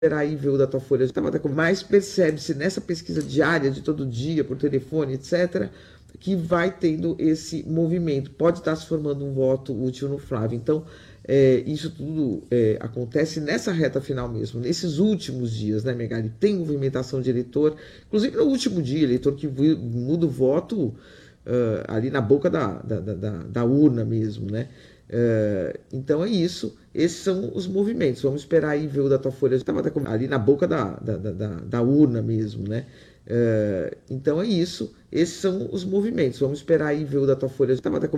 esperar aí ver o Datafolha, mas percebe-se nessa pesquisa diária de todo dia, por telefone, etc., que vai tendo esse movimento. Pode estar se formando um voto útil no Flávio. Então, isso tudo acontece nessa reta final mesmo, nesses últimos dias, né, Megali? Tem movimentação de eleitor, inclusive no último dia, eleitor que muda o voto ali na boca da urna mesmo, né? Então é isso, esses são os movimentos. Vamos esperar aí ver o Datafolha ali na boca da urna mesmo, né? Então é isso, esses são os movimentos. Vamos esperar aí ver o Datafolha